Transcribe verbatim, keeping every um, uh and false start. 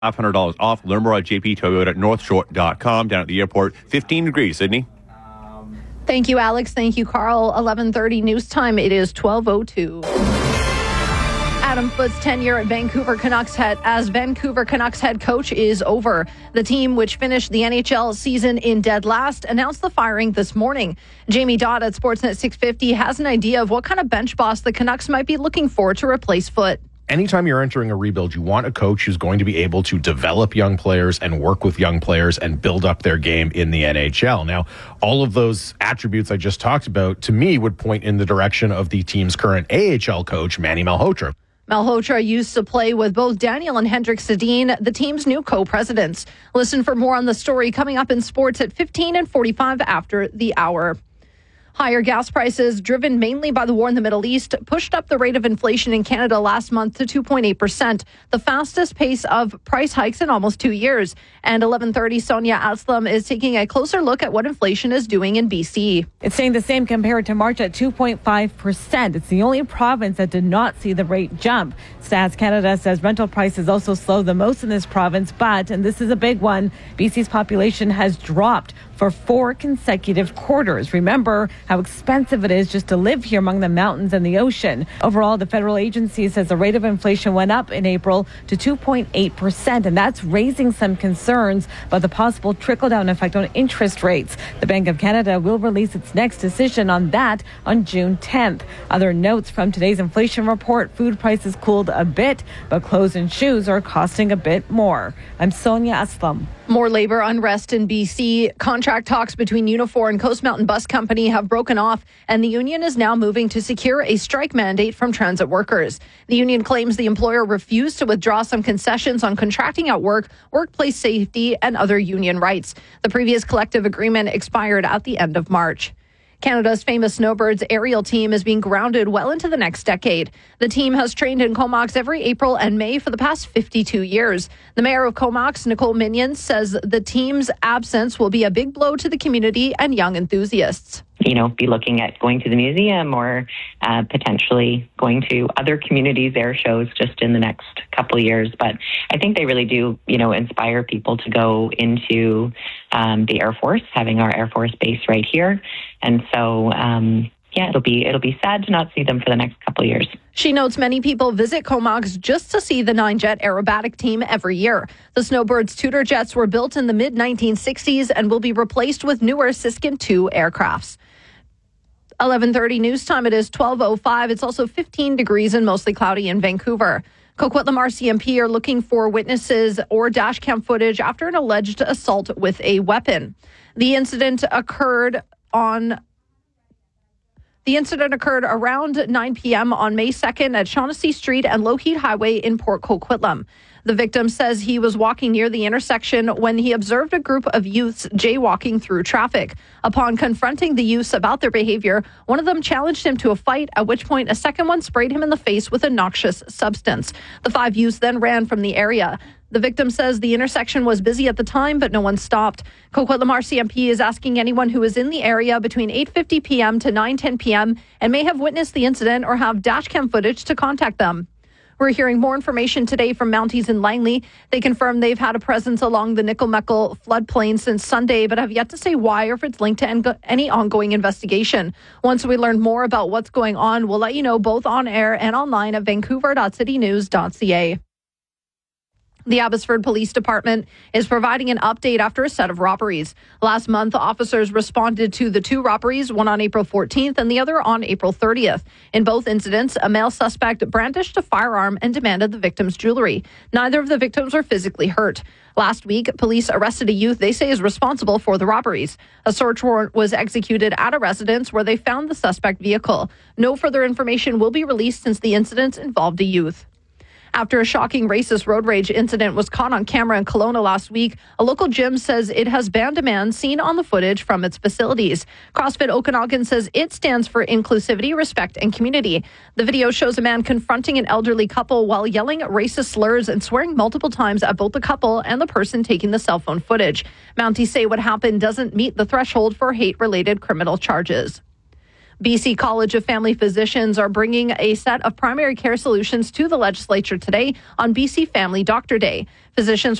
five hundred dollars off. Learn more at j p toyota north shore dot com. Down at the airport, fifteen degrees, Sydney. Thank you, Alex. Thank you, Carl. eleven thirty news time. It is twelve oh two. Adam Foote's tenure at Vancouver Canucks head as Vancouver Canucks head coach is over. The team, which finished the N H L season in dead last, announced the firing this morning. Jamie Dodd at Sportsnet six fifty has an idea of what kind of bench boss the Canucks might be looking for to replace Foote. Anytime you're entering a rebuild, you want a coach who's going to be able to develop young players and work with young players and build up their game in the N H L. Now, all of those attributes I just talked about, to me, would point in the direction of the team's current A H L coach, Manny Malhotra. Malhotra used to play with both Daniel and Hendrik Sedin, the team's new co-presidents. Listen for more on the story coming up in sports at fifteen and forty-five after the hour. Higher gas prices, driven mainly by the war in the Middle East, pushed up the rate of inflation in Canada last month to two point eight percent, the fastest pace of price hikes in almost two years. And eleven thirty, Sonia Aslam is taking a closer look at what inflation is doing in B C. It's staying the same compared to March at two point five percent. It's the only province that did not see the rate jump. Stats Canada says rental prices also slowed the most in this province, but, and this is a big one, B C's population has dropped for four consecutive quarters. Remember how expensive it is just to live here among the mountains and the ocean. Overall, the federal agency says the rate of inflation went up in April to two point eight percent, and that's raising some concerns about the possible trickle-down effect on interest rates. The Bank of Canada will release its next decision on that on June tenth. Other notes from today's inflation report: food prices cooled a bit, but clothes and shoes are costing a bit more. I'm Sonia Aslam. More labor unrest in B C. Contract talks between Unifor and Coast Mountain Bus Company have broken off, and the union is now moving to secure a strike mandate from transit workers. The union claims the employer refused to withdraw some concessions on contracting out work, workplace safety, and other union rights. The previous collective agreement expired at the end of March. Canada's famous snowbirds aerial team is being grounded well into the next decade. The team has trained in Comox every April and May for the past fifty-two years. The mayor of Comox, Nicole Minion, says the team's absence will be a big blow to the community and young enthusiasts. You know, be looking at going to the museum or uh, potentially going to other communities' air shows just in the next couple of years. But I think they really do, you know, inspire people to go into um, the Air Force, having our Air Force base right here. And so, um, yeah, it'll be it'll be sad to not see them for the next couple of years. She notes many people visit Comox just to see the nine-jet aerobatic team every year. The Snowbirds Tudor jets were built in the mid nineteen sixties and will be replaced with newer Siskin two aircrafts. eleven thirty news time. It is twelve oh five. It's also fifteen degrees and mostly cloudy in Vancouver. Coquitlam R C M P are looking for witnesses or dash cam footage after an alleged assault with a weapon. The incident occurred on The incident occurred around nine p.m. on May second at Shaughnessy Street and Lougheed Highway in Port Coquitlam. The victim says he was walking near the intersection when he observed a group of youths jaywalking through traffic. Upon confronting the youths about their behavior, one of them challenged him to a fight, at which point a second one sprayed him in the face with a noxious substance. The five youths then ran from the area. The victim says the intersection was busy at the time, but no one stopped. Coquitlam R C M P is asking anyone who is in the area between eight fifty p.m. to nine ten p.m. and may have witnessed the incident or have dashcam footage to contact them. We're hearing more information today from Mounties in Langley. They confirm they've had a presence along the Nickelmeckle floodplain since Sunday, but have yet to say why or if it's linked to any ongoing investigation. Once we learn more about what's going on, we'll let you know both on air and online at vancouver dot city news dot c a. The Abbotsford Police Department is providing an update after a set of robberies. Last month, officers responded to the two robberies, one on April fourteenth and the other on April thirtieth. In both incidents, a male suspect brandished a firearm and demanded the victim's jewelry. Neither of the victims were physically hurt. Last week, police arrested a youth they say is responsible for the robberies. A search warrant was executed at a residence where they found the suspect vehicle. No further information will be released since the incidents involved a youth. After a shocking racist road rage incident was caught on camera in Kelowna last week, a local gym says it has banned a man seen on the footage from its facilities. CrossFit Okanagan says it stands for inclusivity, respect, and community. The video shows a man confronting an elderly couple while yelling racist slurs and swearing multiple times at both the couple and the person taking the cell phone footage. Mounties say what happened doesn't meet the threshold for hate-related criminal charges. B C College of Family Physicians are bringing a set of primary care solutions to the legislature today on B C Family Doctor Day. Physicians